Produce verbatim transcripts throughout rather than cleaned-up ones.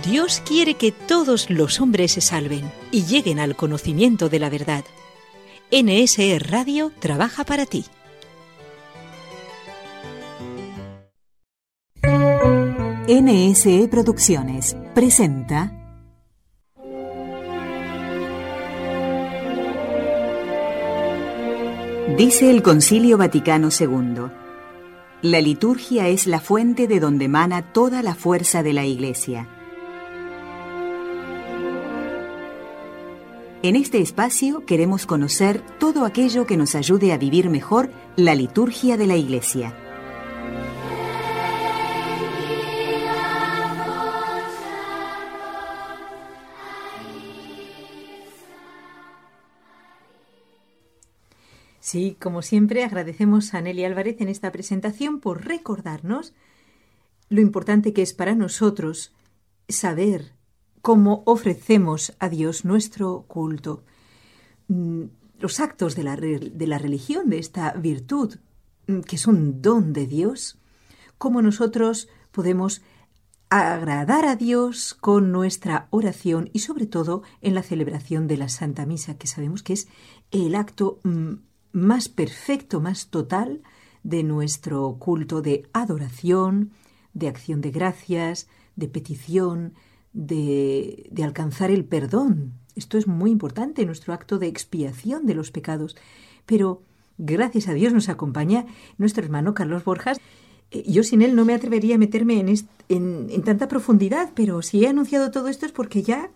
Dios quiere que todos los hombres se salven y lleguen al conocimiento de la verdad. N S E Radio trabaja para ti. N S E Producciones presenta Dice el Concilio Vaticano segundo: la liturgia es la fuente de donde emana toda la fuerza de la Iglesia. En este espacio queremos conocer todo aquello que nos ayude a vivir mejor la liturgia de la Iglesia. Sí, como siempre, agradecemos a Nelly Álvarez en esta presentación por recordarnos lo importante que es para nosotros saber cómo ofrecemos a Dios nuestro culto. Los actos de la, de la religión, de esta virtud, que es un don de Dios, cómo nosotros podemos agradar a Dios con nuestra oración y sobre todo en la celebración de la Santa Misa, que sabemos que es el acto más perfecto, más total de nuestro culto de adoración, de acción de gracias, de petición, de, de alcanzar el perdón. Esto es muy importante, nuestro acto de expiación de los pecados. Pero gracias a Dios nos acompaña nuestro hermano Carlos Borjas. Yo sin él no me atrevería a meterme en, est- en, en tanta profundidad, pero si he anunciado todo esto es porque ya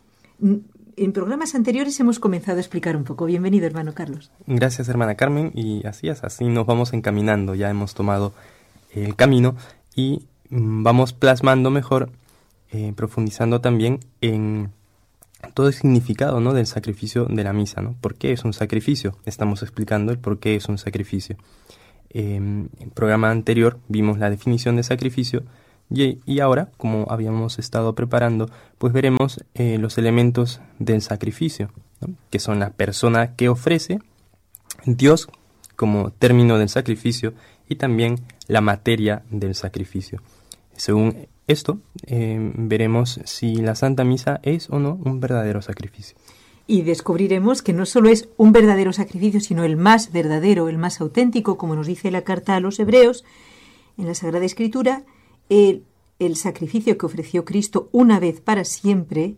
en programas anteriores hemos comenzado a explicar un poco. Bienvenido, hermano Carlos. Gracias, hermana Carmen, y así es, así nos vamos encaminando. Ya hemos tomado el camino y vamos plasmando mejor, eh, profundizando también en todo el significado, ¿no?, del sacrificio de la misa, ¿no? ¿Por qué es un sacrificio? Estamos explicando el por qué es un sacrificio. Eh, en el programa anterior vimos la definición de sacrificio y, y ahora, como habíamos estado preparando, pues veremos eh, los elementos del sacrificio, ¿no?, que son la persona que ofrece, Dios como término del sacrificio y también la materia del sacrificio. Según esto, eh, veremos si la Santa Misa es o no un verdadero sacrificio. Y descubriremos que no solo es un verdadero sacrificio, sino el más verdadero, el más auténtico, como nos dice la carta a los Hebreos, en la Sagrada Escritura, el, el sacrificio que ofreció Cristo una vez para siempre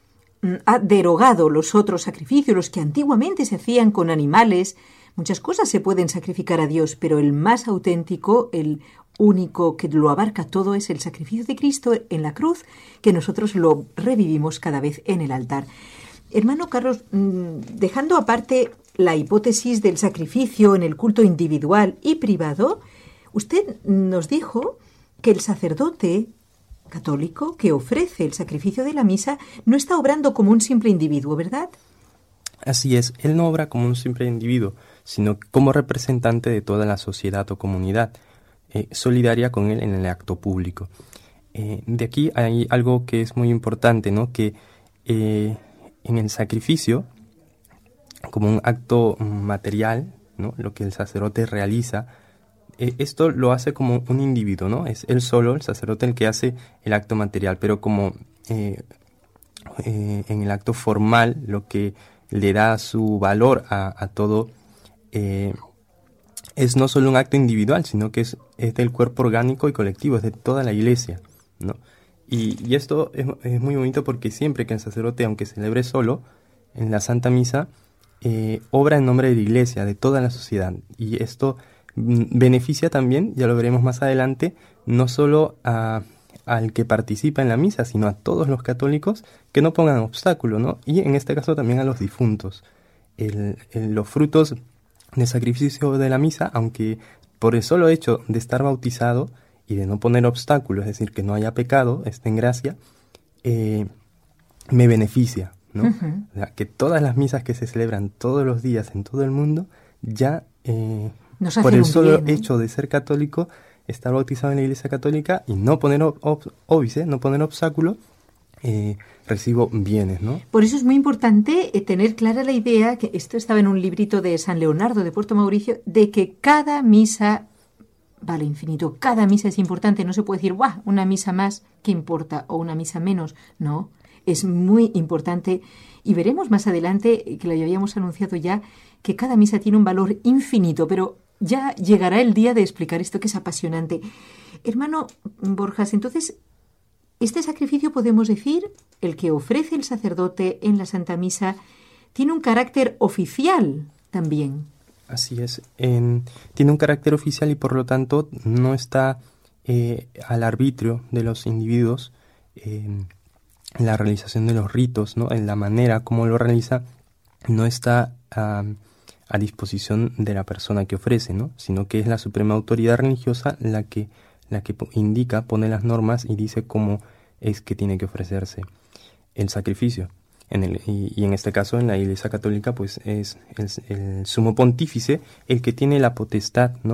ha derogado los otros sacrificios, los que antiguamente se hacían con animales. Muchas cosas se pueden sacrificar a Dios, pero el más auténtico, el único que lo abarca todo, es el sacrificio de Cristo en la cruz, que nosotros lo revivimos cada vez en el altar. Hermano Carlos, dejando aparte la hipótesis del sacrificio en el culto individual y privado, usted nos dijo que el sacerdote católico que ofrece el sacrificio de la misa no está obrando como un simple individuo, ¿verdad? Así es, él no obra como un simple individuo, sino como representante de toda la sociedad o comunidad, eh, solidaria con él en el acto público. Eh, de aquí hay algo que es muy importante, ¿no?, que eh, en el sacrificio, como un acto material, ¿no?, lo que el sacerdote realiza, eh, esto lo hace como un individuo, ¿no? Es él solo, el sacerdote, el que hace el acto material, pero como eh, eh, en el acto formal, lo que le da su valor a, a todo eh, es no solo un acto individual, sino que es, es del cuerpo orgánico y colectivo, es de toda la Iglesia, ¿no? Y, y esto es, es muy bonito porque siempre que el sacerdote, aunque celebre solo, en la Santa Misa, eh, obra en nombre de la Iglesia, de toda la sociedad. Y esto mm, beneficia también, ya lo veremos más adelante, no solo a, al que participa en la misa, sino a todos los católicos que no pongan obstáculo, ¿no? Y en este caso también a los difuntos. El, el, los frutos del sacrificio de la misa, aunque por el solo hecho de estar bautizado y de no poner obstáculos, es decir, que no haya pecado, esté en gracia, eh, me beneficia, ¿no? Uh-huh. O sea, que todas las misas que se celebran todos los días en todo el mundo, ya eh, por el solo bien, ¿eh? hecho de ser católico, estar bautizado en la Iglesia Católica y no poner ob- ob- óbice, no poner obstáculo, eh, recibo bienes, ¿no? Por eso es muy importante eh, tener clara la idea, que esto estaba en un librito de San Leonardo de Puerto Mauricio, de que cada misa vale infinito. Cada misa es importante. No se puede decir, ¡buah! Una misa más, ¿qué importa? O una misa menos. No, es muy importante. Y veremos más adelante, que lo habíamos anunciado ya, que cada misa tiene un valor infinito, pero ya llegará el día de explicar esto, que es apasionante. Hermano Borjas, entonces, este sacrificio, podemos decir, el que ofrece el sacerdote en la Santa Misa, tiene un carácter oficial también. Así es. En, tiene un carácter oficial y por lo tanto no está eh, al arbitrio de los individuos eh, en la realización de los ritos, ¿no? En la manera como lo realiza, no está uh, a disposición de la persona que ofrece, ¿no? Sino que es la suprema autoridad religiosa la que, la que indica, pone las normas y dice cómo es que tiene que ofrecerse el sacrificio. En el, y, y en este caso, en la Iglesia Católica, pues es el, el sumo pontífice el que tiene la potestad, ¿no?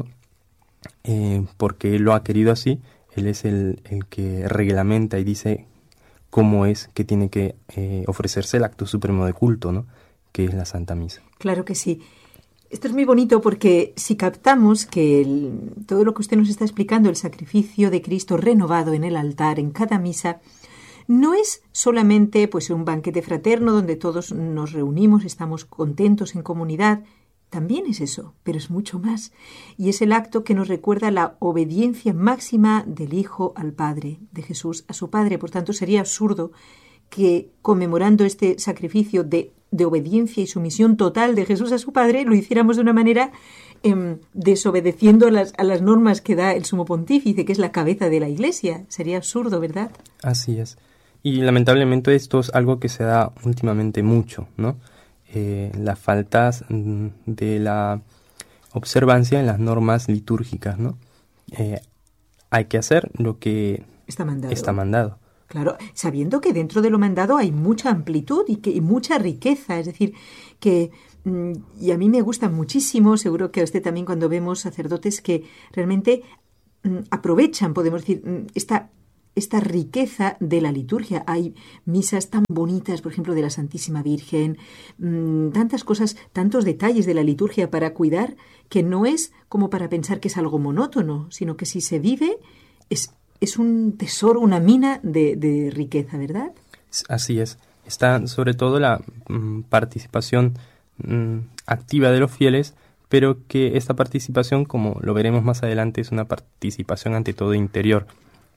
Eh, porque él lo ha querido así. Él es el, el que reglamenta y dice cómo es que tiene que eh, ofrecerse el acto supremo de culto, ¿no? Que es la Santa Misa. Claro que sí. Esto es muy bonito porque si captamos que el, todo lo que usted nos está explicando, el sacrificio de Cristo renovado en el altar, en cada misa, no es solamente pues un banquete fraterno donde todos nos reunimos, estamos contentos en comunidad. También es eso, pero es mucho más. Y es el acto que nos recuerda la obediencia máxima del Hijo al Padre, de Jesús a su Padre. Por tanto, sería absurdo que conmemorando este sacrificio de, de obediencia y sumisión total de Jesús a su Padre, lo hiciéramos de una manera eh, desobedeciendo a las, a las normas que da el sumo pontífice, que es la cabeza de la Iglesia. Sería absurdo, ¿verdad? Así es. Y lamentablemente esto es algo que se da últimamente mucho, ¿no? Eh, las faltas de la observancia en las normas litúrgicas, ¿no? Eh, hay que hacer lo que está mandado. está mandado. Claro, sabiendo que dentro de lo mandado hay mucha amplitud y, que, y mucha riqueza, es decir, que, y a mí me gusta muchísimo, seguro que a usted también cuando vemos sacerdotes que realmente aprovechan, podemos decir, esta esta riqueza de la liturgia. Hay misas tan bonitas, por ejemplo, de la Santísima Virgen, mmm, tantas cosas, tantos detalles de la liturgia para cuidar, que no es como para pensar que es algo monótono, sino que si se vive es, es un tesoro, una mina de, de riqueza, ¿verdad? Así es. Está sobre todo la mmm, participación mmm, activa de los fieles, pero que esta participación, como lo veremos más adelante, es una participación ante todo interior,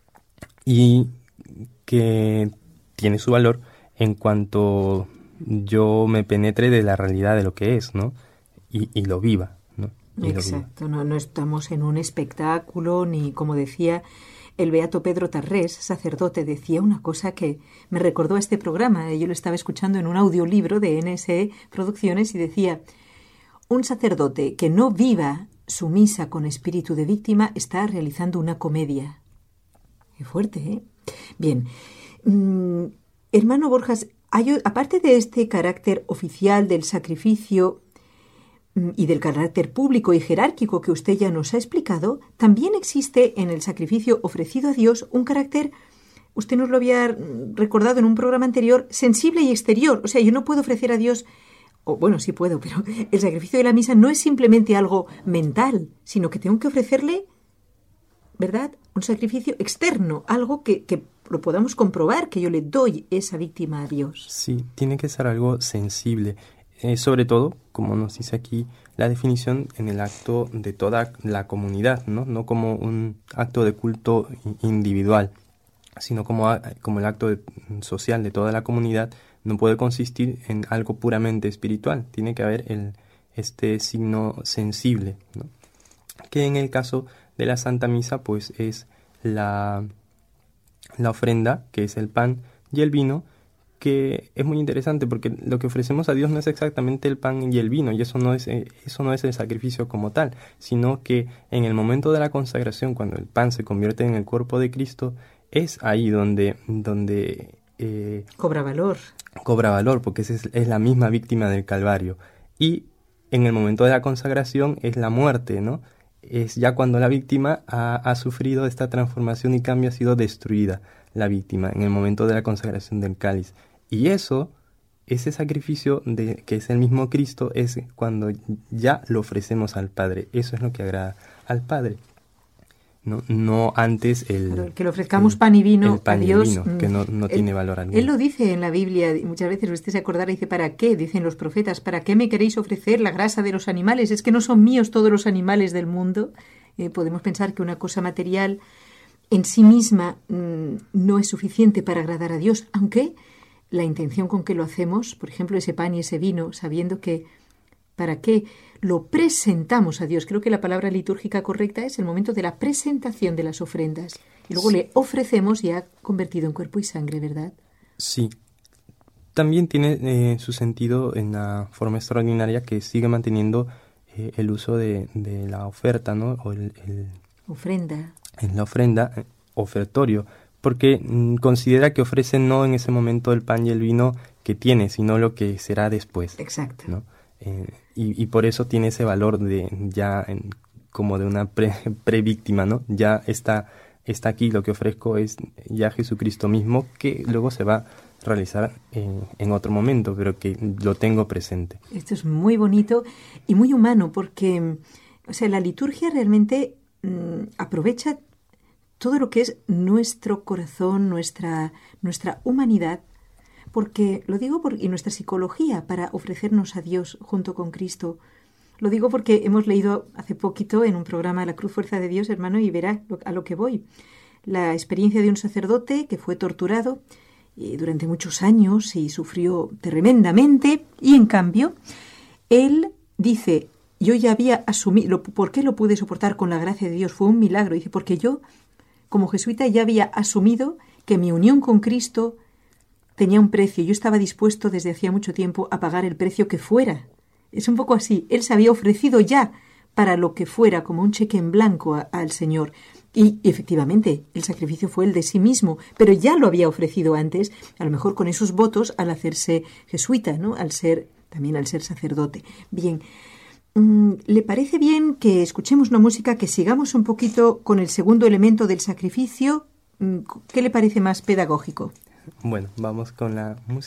y que tiene su valor en cuanto yo me penetre de la realidad de lo que es, ¿no? Y, y lo viva, ¿no? Y Exacto, lo viva. No, no estamos en un espectáculo, ni como decía el beato Pedro Tarrés, sacerdote, decía una cosa que me recordó a este programa. Yo lo estaba escuchando en un audiolibro de N S E Producciones y decía: un sacerdote que no viva su misa con espíritu de víctima está realizando una comedia. Qué fuerte, ¿eh? Bien. Mm, hermano Borjas, hay, aparte de este carácter oficial del sacrificio mm, y del carácter público y jerárquico que usted ya nos ha explicado, también existe en el sacrificio ofrecido a Dios un carácter, usted nos lo había recordado en un programa anterior, sensible y exterior. O sea, yo no puedo ofrecer a Dios, o bueno, sí puedo, pero el sacrificio de la misa no es simplemente algo mental, sino que tengo que ofrecerle, ¿verdad?, un sacrificio externo, algo que, que lo podamos comprobar, que yo le doy esa víctima a Dios. Sí, tiene que ser algo sensible, eh, sobre todo, como nos dice aquí la definición, en el acto de toda la comunidad, ¿no? No como un acto de culto individual, sino como, como el acto de, social de toda la comunidad. No puede consistir en algo puramente espiritual, tiene que haber el, este signo sensible, ¿no? Que en el caso de la Santa Misa, pues es la, la ofrenda, que es el pan y el vino, que es muy interesante porque lo que ofrecemos a Dios no es exactamente el pan y el vino, y eso no es, eso no es el sacrificio como tal, sino que en el momento de la consagración, cuando el pan se convierte en el cuerpo de Cristo, es ahí donde, donde eh, cobra valor. Cobra valor, porque es, es la misma víctima del Calvario. Y en el momento de la consagración es la muerte, ¿no? Es ya cuando la víctima ha, ha sufrido esta transformación y cambio, ha sido destruida la víctima en el momento de la consagración del cáliz. Y eso, ese sacrificio de, que es el mismo Cristo, es cuando ya lo ofrecemos al Padre. Eso es lo que agrada al Padre. no, no antes el... Claro, que le ofrezcamos pan y vino el pan a Dios. Y el vino, que no, no él, tiene valor alguno. Él lo dice en la Biblia, muchas veces usted se acordará y dice, ¿para qué? Dicen los profetas, ¿para qué me queréis ofrecer la grasa de los animales? ¿Es que no son míos todos los animales del mundo? Eh, podemos pensar que una cosa material en sí misma mmm, no es suficiente para agradar a Dios, aunque la intención con que lo hacemos, por ejemplo, ese pan y ese vino, sabiendo que para qué lo presentamos a Dios. Creo que la palabra litúrgica correcta es el momento de la presentación de las ofrendas. Y luego sí. le ofrecemos ya convertido en cuerpo y sangre, ¿verdad? Sí. También tiene eh, su sentido en la forma extraordinaria que sigue manteniendo eh, el uso de, de la oferta, ¿no? O el, el, ofrenda. En la ofrenda, eh, ofertorio, porque mm, considera que ofrece no en ese momento el pan y el vino que tiene, sino lo que será después. Exacto. ¿No? Eh, y, y por eso tiene ese valor de ya en, como de una pre, prevíctima, ¿no? Ya está, está aquí, lo que ofrezco es ya Jesucristo mismo, que luego se va a realizar eh, en otro momento, pero que lo tengo presente. Esto es muy bonito y muy humano, porque o sea, la liturgia realmente mmm, aprovecha todo lo que es nuestro corazón, nuestra, nuestra humanidad, porque, lo digo, por, y nuestra psicología para ofrecernos a Dios junto con Cristo. Lo digo porque hemos leído hace poquito en un programa La Cruz Fuerza de Dios, hermano, y verá lo, a lo que voy. La experiencia de un sacerdote que fue torturado eh, durante muchos años y sufrió tremendamente, y en cambio, él dice, yo ya había asumido, ¿por qué lo pude soportar con la gracia de Dios? Fue un milagro. Dice, porque yo, como jesuita, ya había asumido que mi unión con Cristo tenía un precio. Yo estaba dispuesto desde hacía mucho tiempo a pagar el precio que fuera. Es un poco así. Él se había ofrecido ya para lo que fuera, como un cheque en blanco a, al Señor. Y efectivamente, el sacrificio fue el de sí mismo, pero ya lo había ofrecido antes, a lo mejor con esos votos al hacerse jesuita, ¿no? Al ser, también al ser sacerdote. Bien, ¿le parece bien que escuchemos una música, que sigamos un poquito con el segundo elemento del sacrificio? ¿Qué le parece más pedagógico? Bueno, vamos con la música.